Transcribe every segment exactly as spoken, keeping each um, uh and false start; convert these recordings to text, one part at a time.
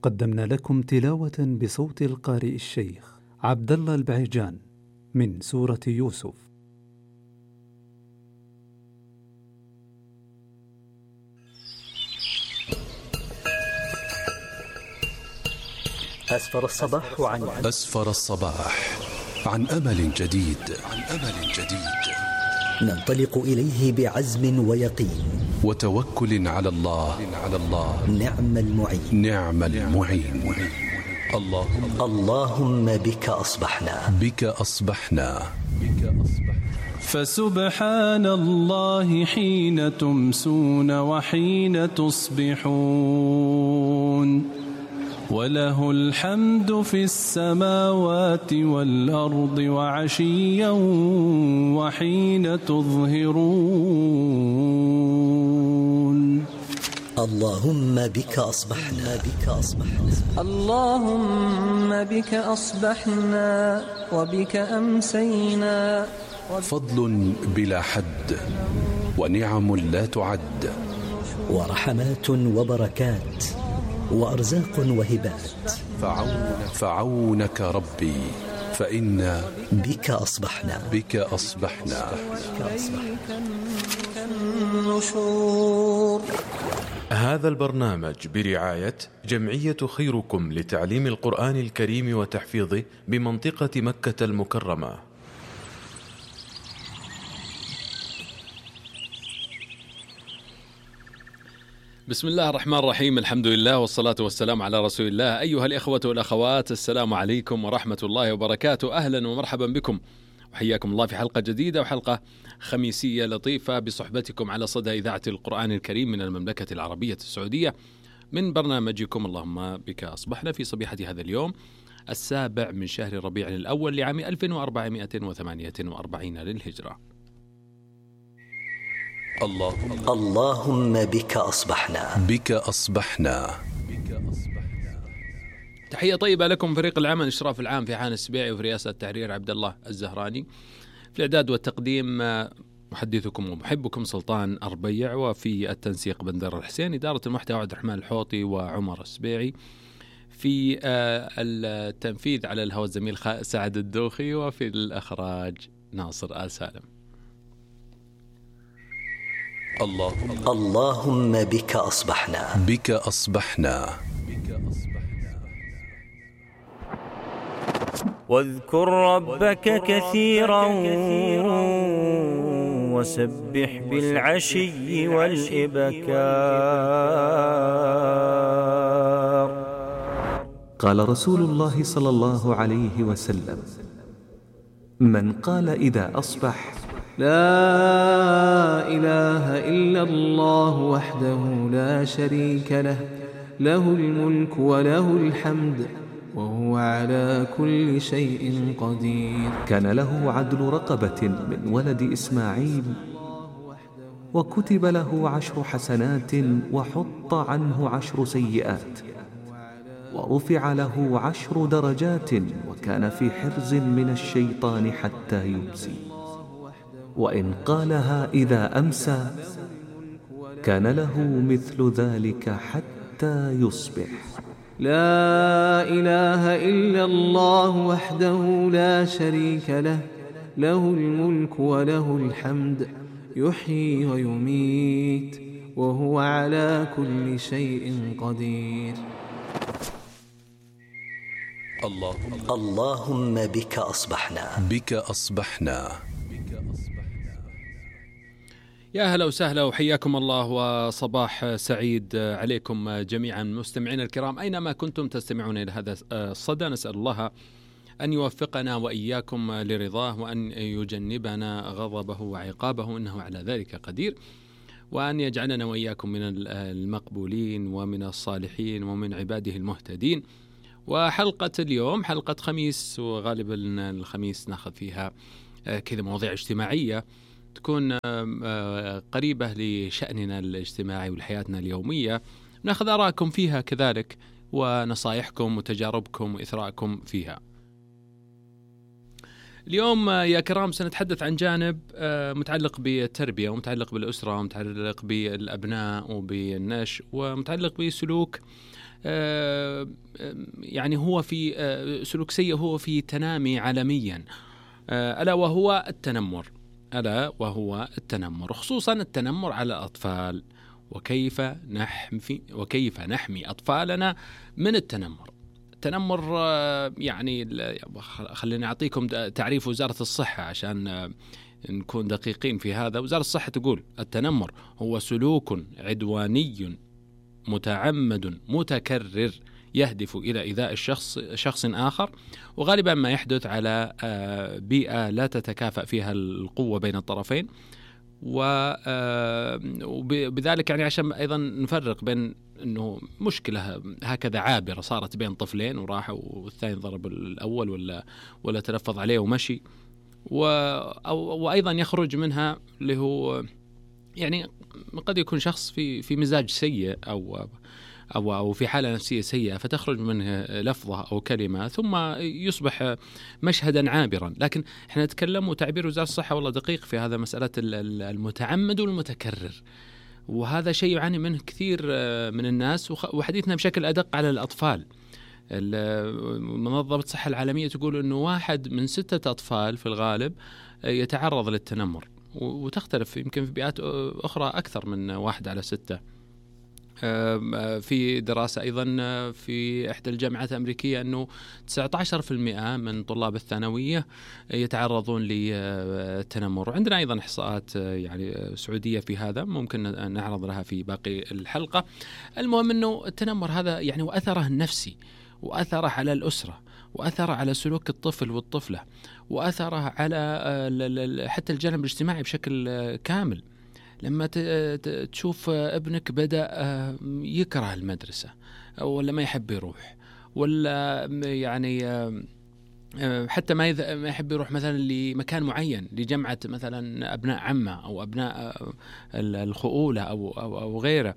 قدمنا لكم تلاوة بصوت القارئ الشيخ عبد الله البعيجان من سورة يوسف. أسفر الصباح عن أسفر الصباح عن أمل جديد عن أمل جديد ننطلق إليه بعزم ويقين وتوكل على الله على الله نعم المعين نعم المعين. اللهم اللهم بك أصبحنا بك أصبحنا بك أصبحنا فسبحان الله حين تمسون وحين تصبحون وله الحمد في السماوات والأرض وعشيا وحين تظهرون. اللهم بك أصبحنا بك أصبحنا اللهم بك أصبحنا وبك أمسينا. فضل بلا حد ونعم لا تعد ورحمات وبركات وأرزاق وهبات فعونك, فعونك ربي فإنا بك أصبحنا بك أصبحنا النشور. هذا البرنامج برعاية جمعية خيركم لتعليم القرآن الكريم وتحفيظه بمنطقة مكة المكرمة. بسم الله الرحمن الرحيم، الحمد لله والصلاة والسلام على رسول الله. أيها الإخوة والأخوات، السلام عليكم ورحمة الله وبركاته. أهلا ومرحبا بكم وحياكم الله في حلقة جديدة وحلقة خميسية لطيفة بصحبتكم على صدى إذاعة القرآن الكريم من المملكة العربية السعودية من برنامجكم اللهم بك أصبحنا في صبيحة هذا اليوم السابع من شهر ربيع الأول لعام ألف وأربعمائة وثمانية وأربعين للهجرة. اللهم اللهم بك أصبحنا بك أصبحنا تحية طيبة لكم فريق العمل الإشراف العام في حان السبيعي وفي رئاسة التحرير عبد الله الزهراني، في الإعداد والتقديم محدثكم ومحبكم سلطان أربيع، وفي التنسيق بندر الحسين، إدارة المحتوى عبد الرحمن الحوطي وعمر السبيعي، في التنفيذ على الهواء الزميل سعد الدوخي، وفي الإخراج ناصر آل سالم. اللهم اللهم بك أصبحنا بك أصبحنا واذكر ربك كثيرا وسبح بالعشي والإبكار. قال رسول الله صلى الله عليه وسلم: من قال إذا أصبح: لا إله إلا الله وحده لا شريك له، له الملك وله الحمد وهو على كل شيء قدير، كان له عدل رقبة من ولد إسماعيل، وكتب له عشر حسنات وحط عنه عشر سيئات، ورفع له عشر درجات، وكان في حرز من الشيطان حتى يمسي. وإن قالها إذا أمسى كان له مثل ذلك حتى يصبح. لا إله إلا الله وحده لا شريك له، له الملك وله الحمد يحيي ويميت وهو على كل شيء قدير. اللهم اللهم بك أصبحنا بك أصبحنا يا هلا وسهلا وحياكم الله وصباح سعيد عليكم جميعا مستمعين الكرام أينما كنتم تستمعون إلى هذا الصدى. نسأل الله أن يوفقنا وإياكم لرضاه، وأن يجنبنا غضبه وعقابه إنه على ذلك قدير، وأن يجعلنا وإياكم من المقبولين ومن الصالحين ومن عباده المهتدين. وحلقة اليوم حلقة خميس، وغالبا الخميس ناخذ فيها كذا مواضيع اجتماعية تكون قريبة لشأننا الاجتماعي ولحياتنا اليومية، ناخذ آراءكم فيها كذلك ونصائحكم وتجاربكم وإثراءكم فيها. اليوم يا كرام سنتحدث عن جانب متعلق بالتربية ومتعلق بالأسرة ومتعلق بالأبناء وبالنشء ومتعلق بسلوك يعني هو في سلوك سيء، هو في تنامي عالميا، ألا وهو التنمر ألا وهو التنمر خصوصا التنمر على الأطفال. وكيف نحمي وكيف نحمي أطفالنا من التنمر؟ التنمر يعني خليني أعطيكم تعريف وزارة الصحة عشان نكون دقيقين في هذا. وزارة الصحة تقول: التنمر هو سلوك عدواني متعمد متكرر يهدف إلى إيذاء الشخص شخص آخر، وغالبا ما يحدث على بيئة لا تتكافأ فيها القوة بين الطرفين. وبذلك يعني عشان أيضا نفرق بين أنه مشكلة هكذا عابرة صارت بين طفلين وراحوا والثاني ضرب الأول ولا ولا تلفظ عليه ومشي، وأيضا يخرج منها اللي هو يعني قد يكون شخص في في مزاج سيء أو أو أو في حالة نفسية سيئة، فتخرج منه لفظة أو كلمة ثم يصبح مشهدا عابرا. لكن احنا نتكلم وتعبير وزارة الصحة والله دقيق في هذا، مسألة المتعمد والمتكرر، وهذا شيء يعاني منه كثير من الناس. وحديثنا بشكل أدق على الأطفال. منظمة الصحة العالمية تقول أنه واحد من ستة أطفال في الغالب يتعرض للتنمر، وتختلف يمكن في بيئات أخرى أكثر من واحد على ستة. في دراسة أيضا في إحدى الجامعات الأمريكية أنه تسعة عشر بالمئة من طلاب الثانوية يتعرضون للتنمر. وعندنا أيضا إحصاءات يعني سعودية في هذا ممكن نعرض لها في باقي الحلقة. المهم أنه التنمر هذا يعني وأثره النفسي، وأثره على الأسرة، وأثره على سلوك الطفل والطفلة، وأثره على حتى الجانب الاجتماعي بشكل كامل. لما تشوف ابنك بدأ يكره المدرسة ولا ما يحب يروح، ولا يعني حتى ما يحب يروح مثلا لمكان معين، لجمعة مثلا أبناء عمه أو أبناء الخؤولة أو, أو, أو غيره،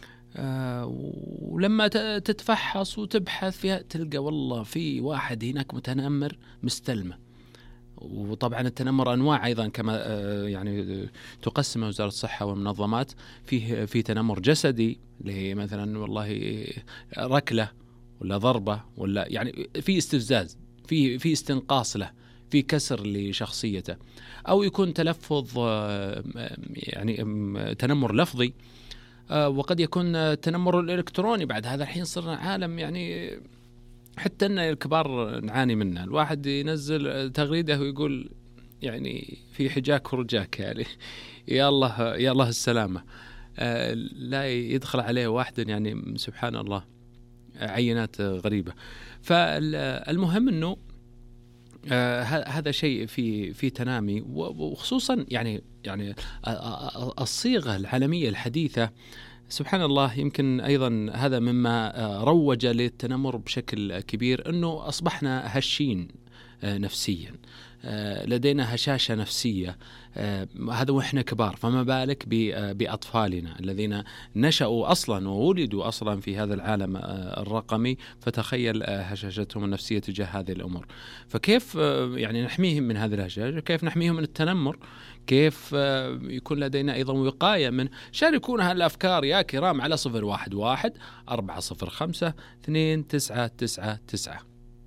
ولما تتفحص وتبحث فيها تلقى والله في واحد هناك متنمر مستلمه. وطبعا التنمر أنواع أيضا كما يعني تقسم وزارة الصحة والمنظمات. فيه في تنمر جسدي اللي مثلا والله ركلة ولا ضربة، ولا يعني في استفزاز، في في استنقاص له، في كسر لشخصيته، أو يكون تلفظ يعني تنمر لفظي، وقد يكون تنمر الإلكتروني. بعد هذا الحين صرنا عالم يعني حتى أن الكبار نعاني منه. الواحد ينزل تغريدة ويقول يعني في حجاك ورجاك، يعني يا الله يا الله السلامة، آه لا يدخل عليه واحد يعني سبحان الله عينات غريبة. فالمهم أنه آه هذا شيء في في تنامي، وخصوصا يعني يعني الصيغة العالمية الحديثة سبحان الله. يمكن أيضا هذا مما روج للتنمر بشكل كبير، أنه أصبحنا هشين نفسيا، لدينا هشاشة نفسية، هذا وإحنا كبار، فما بالك بأطفالنا الذين نشأوا أصلا وولدوا أصلا في هذا العالم الرقمي، فتخيل هشاشتهم النفسية تجاه هذه الأمور. فكيف يعني نحميهم من هذه الهشاشة؟ كيف نحميهم من التنمر؟ كيف يكون لدينا أيضا وقاية من؟ شاركونا هالأفكار يا كرام على صفر واحد واحد أربعة صفر خمسة اثنين تسعة تسعة تسعة.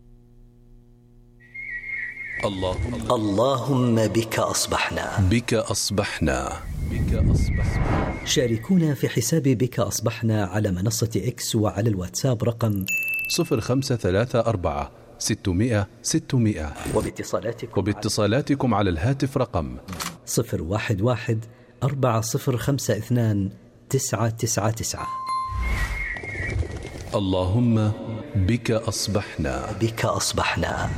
اللهم اللهم بك أصبحنا بك أصبحنا بك أصبحنا. شاركونا في حساب بك أصبحنا على منصة إكس وعلى الواتساب رقم صفر خمسة ثلاثة أربعة ستمائة ستمائة، وباتصالاتكم, وباتصالاتكم على الهاتف رقم صفر واحد واحد أربعة صفر خمسة اثنان تسعة تسعة تسعة. اللهم بك أصبحنا بك أصبحنا.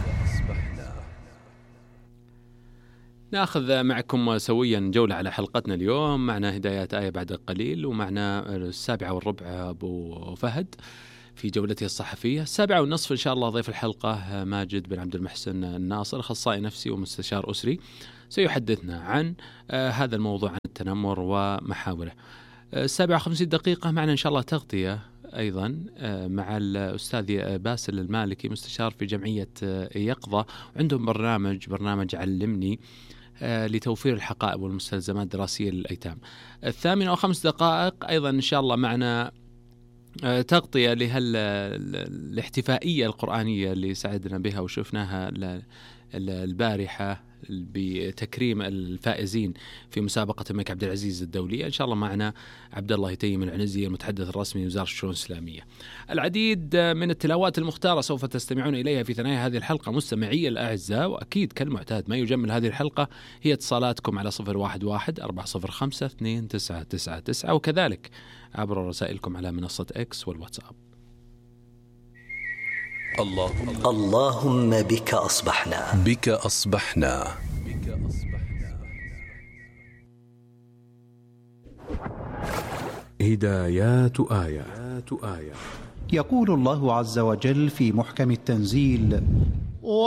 نأخذ معكم سويا جولة على حلقتنا اليوم. معنا هدايات آية بعد قليل، ومعنا السابعة والربع أبو فهد في جولته الصحفية. السابعة والنصف إن شاء الله ضيف الحلقة ماجد بن عبد المحسن الناصر، أخصائي نفسي ومستشار أسري، سيحدثنا عن هذا الموضوع، عن التنمر ومحاوله. السابعة خمسين دقيقة معنا إن شاء الله تغطية أيضا مع الأستاذ باسل المالكي، مستشار في جمعية يقظة، عندهم برنامج برنامج علمني لتوفير الحقائب والمستلزمات الدراسية للأيتام. الثامنة وخمس دقائق أيضا إن شاء الله معنا تغطية لهالاحتفائية القرآنية اللي سعدنا بها وشفناها البارحة بتكريم الفائزين في مسابقة الملك عبد العزيز الدولية. إن شاء الله معنا عبد الله هتيم العنزي المتحدث الرسمي لوزارة الشؤون الإسلامية. العديد من التلاوات المختارة سوف تستمعون إليها في ثنايا هذه الحلقة مستمعي الأعزاء، وأكيد كالمعتاد ما يجمل هذه الحلقة هي اتصالاتكم على صفر واحد واحد أربعة صفر خمسة اثنين تسعة تسعة تسعة، وكذلك عبر رسائلكم على منصة إكس والواتساب. اللهم اللهم بك أصبحنا بك أصبحنا هدايات آيات آية. يقول الله عز وجل في محكم التنزيل: